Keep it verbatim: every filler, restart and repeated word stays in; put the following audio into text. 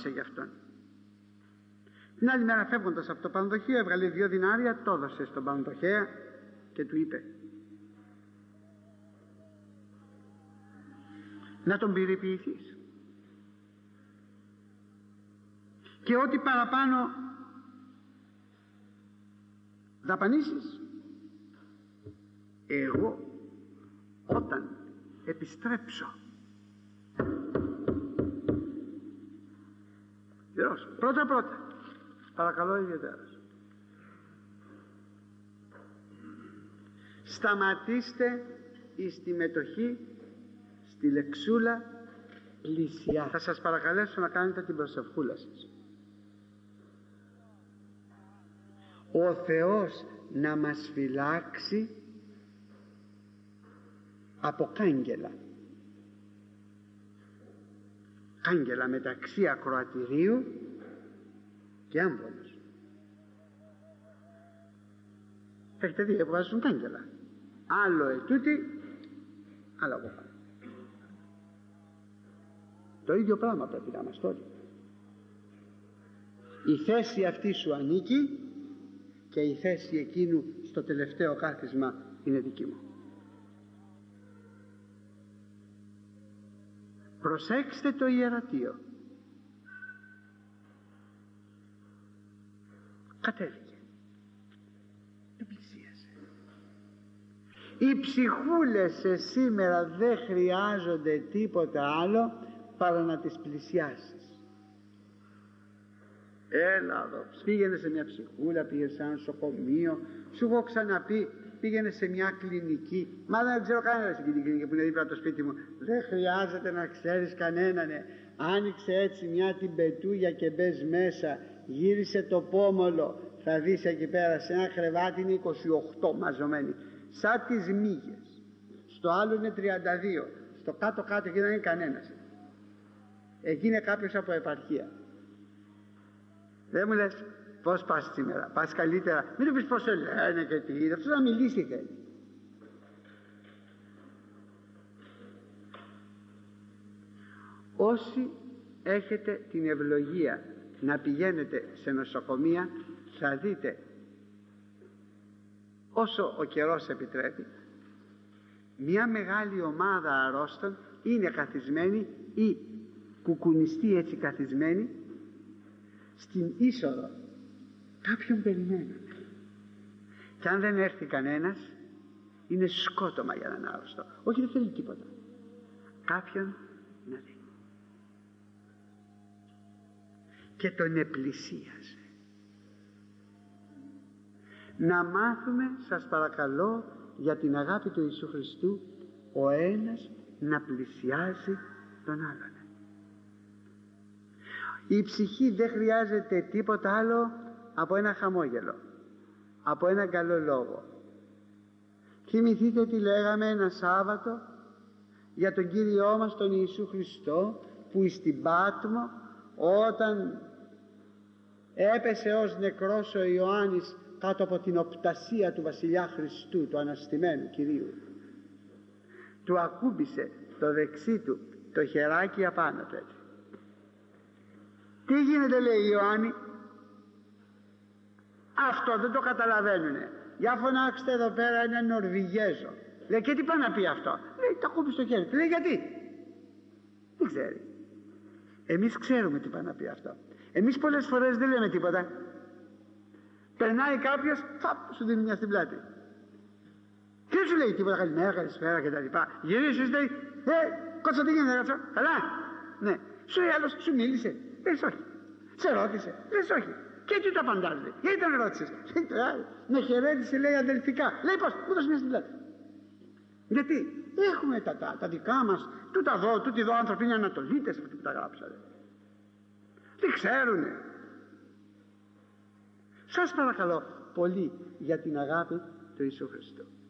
ρώτησε γι' αυτόν. Την άλλη μέρα φεύγοντας από το πανδοχείο έβγαλε δύο δινάρια, το έδωσε στον πανδοχέα και του είπε να τον περιποιηθείς και ό,τι παραπάνω δαπανίσεις, εγώ όταν επιστρέψω Γερός, πρώτα πρώτα παρακαλώ ιδιαίτερα σταματήστε εις τη μετοχή στη λεξούλα πλησιά. Θα σας παρακαλέσω να κάνετε την προσευχούλα σας. Ο Θεός να μας φυλάξει από κάγκελα. Κάγκελα μεταξύ ακροατηρίου και άμβολος. Έχετε δει, βγάζουν κάγκελα. Άλλο ετούτη, άλλο από πάνω. Το ίδιο πράγμα πρέπει να μας τώρα. Η θέση αυτή σου ανήκει και η θέση εκείνου στο τελευταίο κάθισμα είναι δική μου. Προσέξτε το ιερατείο. Κατέβηκε. Δεν πλησίασε. Οι ψυχούλες σήμερα δεν χρειάζονται τίποτα άλλο παρά να τις πλησιάσεις. Έλα εδώ, πήγαινε σε μια ψυχούλα, πήγαινε σε ένα νοσοκομείο, σου έχω ξαναπεί, πήγαινε σε μια κλινική. Μα δεν ξέρω κανένα στην κλινική που είναι δίπλα από το σπίτι μου. Δεν χρειάζεται να ξέρεις κανέναν. Άνοιξε έτσι μια την πετούγια και μπες μέσα, γύρισε το πόμολο, θα δεις εκεί πέρα σε ένα κρεβάτι είναι είκοσι οκτώ μαζωμένοι, σαν τις μύγες. Στο άλλο είναι τριάντα δύο, στο κάτω κάτω εκεί δεν είναι κανένας. Εκεί είναι κάποιος από επαρχία. Δεν μου λες πώς πας σήμερα, πας καλύτερα, μην του πεις πώς σε λένε και τι είναι, αυτός να μιλήσει θέλει. Όσοι έχετε την ευλογία να πηγαίνετε σε νοσοκομεία, θα δείτε όσο ο καιρός επιτρέπει μια μεγάλη ομάδα αρρώστων είναι καθισμένη ή κουκουνιστή έτσι καθισμένη στην είσοδο. Κάποιον περιμένουν και αν δεν έρθει κανένας είναι σκότωμα για έναν άρρωστο. Όχι, δεν θέλει τίποτα, κάποιον να δει. Και τον επλησίασε. Να μάθουμε, σας παρακαλώ, για την αγάπη του Ιησού Χριστού, ο ένας να πλησιάζει τον άλλον. Η ψυχή δεν χρειάζεται τίποτα άλλο από ένα χαμόγελο, από ένα καλό λόγο. Θυμηθείτε τι λέγαμε ένα Σάββατο για τον Κύριό μας τον Ιησού Χριστό, που εις την Πάτμο όταν έπεσε ως νεκρός ο Ιωάννης κάτω από την οπτασία του βασιλιά Χριστού, του αναστημένου Κυρίου, του ακούμπησε το δεξί του το χεράκι απάνω του έτσι. Τι γίνεται, λέει Ιωάννη, αυτό δεν το καταλαβαίνουνε. Για φωνάξτε εδώ πέρα ένα Νορβηγέζο. Λέει, και τι πάει να πει αυτό? Λέει, το ακούμπησε στο χέρι. Λέει, γιατί? Δεν ξέρει. Εμείς ξέρουμε τι πάει να πει αυτό. Εμείς πολλές φορές δεν λέμε τίποτα. Περνάει κάποιος, φαπ, σου δίνει μια στην πλάτη. Και δεν σου λέει τίποτα, καλημέρα, καλησπέρα κτλ. Γυρίσεις, λέει, ε, κότσα, τι γίνεται, κάτσο, καλά? Ναι. Σου λέει άλλος, σου μίλησε? Λες όχι. Σε ρώτησε? Λες όχι. Και τι το απαντάς, λέει? Γιατί τον ρώτησες? Με χαιρέτησε, λέει, αδελφικά. Λέει, πώς, μου δώσε μια στην πλάτη. Γιατί έχουμε τα, τα, τα δικά μας, τούτα εδώ, τούτοι εδώ άνθρωποι είναι ανατολίτες αυτοί που τα γράψανε. Τι ξέρουνε. Σας παρακαλώ πολύ για την αγάπη του Ιησού Χριστού.